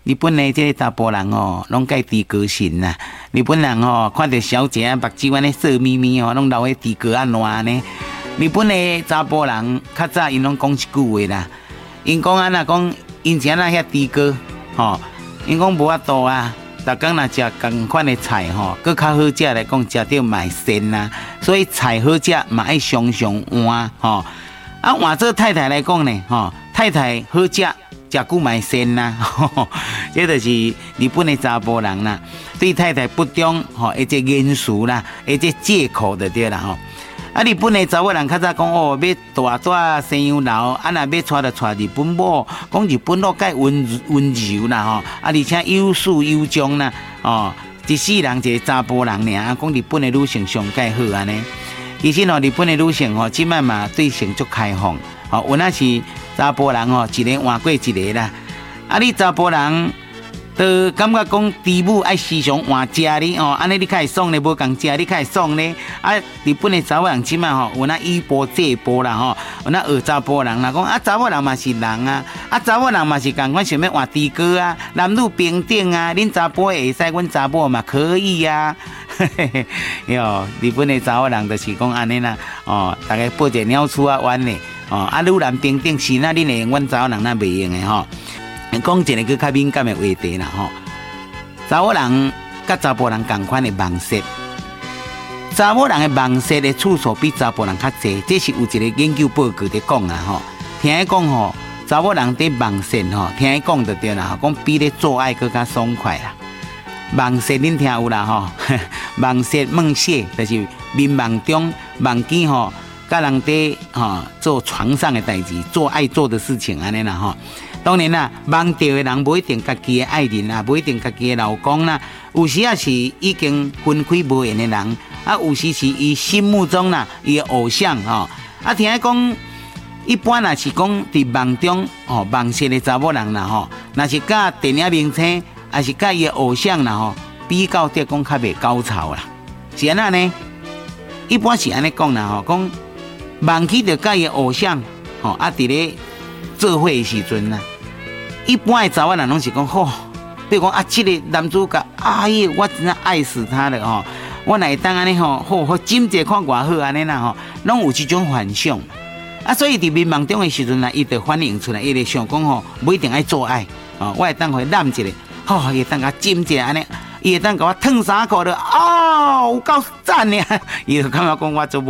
日本的这个查甫人哦，拢介猪哥神呐。日本人哦，看到小姐啊，目睭安尼色眯眯哦，拢留喺猪哥啊烂呢。日本的查甫人较早因拢讲一句话啦，因讲啊，若讲因前那遐猪哥吼，因讲无法度啊。逐工若食同款的菜吼，佮较好食来讲，食着买鲜啦，所以菜好食嘛爱常常换吼。啊，换做太太来讲呢，吼，太太好食，食久买鲜啦，这就是日本的查甫人啦，对太太不忠吼，一个言辞啦，一个借口就对啦吼。啊，日本的查某人较早讲哦，要大西洋楼，啊，若要娶就娶日本某，讲日本某介温柔啦吼，啊，而且有始有终啦，哦，一世人一个查甫人尔，讲日本的女性上介好安尼。其实哦，日本的女性哦，即摆嘛对性足开放，哦，有那是查甫人哦，一个换过一个啦，啊，你查甫人。就感觉讲猪母爱时常换食哩哦，安尼你较会爽咧，无共食你较会爽咧。啊，日本的查某人即卖吼有那衣钵借钵啦吼，有那学查甫人啦，讲啊查某人嘛是人啊，啊查某人嘛是共款想要换猪哥啊，男女平等啊，恁查甫会使，阮查某嘛可以啊。哟，日本的查某人就是讲安尼啦，哦，大家报一个鸟鼠啊弯咧，哦，啊女男平等是那恁会用，阮查某人那袂用的吼。讲一个佮较敏感的话题啦吼，查某人甲查甫人同款的盲舌，查某人的盲舌的次数比查甫人较侪，这是有一个研究报告在讲啦吼。听伊讲吼，查某人伫盲舌吼，听伊讲就对啦，讲比咧做爱更较爽快啦。盲舌恁听有啦吼，盲舌梦泄就是眠梦中梦见吼，甲人伫吼做床上的代志，做爱做的事情安尼啦吼。当然啦，梦到的人不一定家己的爱人啊，不一定家己的老公啦，有时也是已经分开无缘的人，啊，有时是伊心目中啦，伊的偶像吼。啊，听讲一般若是讲伫梦中吼，梦识的查某人啦吼，若是甲电影明星，还是甲伊的偶像啦吼，比较得讲较袂高潮啦。是安那呢？一般是安尼讲啦吼，讲梦起着甲伊的偶像吼，啊，伫咧做伙的时阵啦。一般的查某人拢是讲吼，比如讲啊，这个男主角，哎呀，我真的爱死他了吼，我哪会当安尼吼，好金姐看偌好安尼啦吼，拢有这种幻想啊，所以伫眠梦中的时阵啦，伊就反映出来，伊就想讲吼，不一定爱做爱哦，我会当去揽一个，吼，伊会当甲金一下安尼，伊会当甲我烫衫裤了，哦，有够赞呀，伊就感觉讲我做。